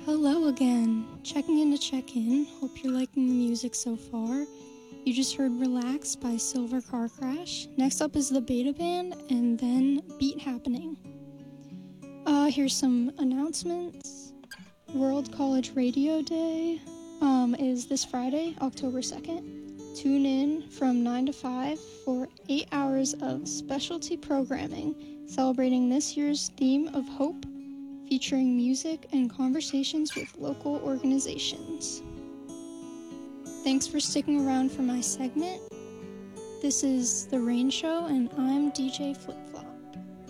Hello again. Checking in to check in. Hope you're liking the music so far. You just heard Relax by Silver Car Crash. Next up is the Beta Band, and then Beat Happening. Here's some announcements. World College Radio Day is this Friday, October 2nd. Tune in from 9 to 5 for 8 hours of specialty programming celebrating this year's theme of hope, featuring music and conversations with local organizations. Thanks for sticking around for my segment. This is The Rain Show, and I'm DJ Flip Flop.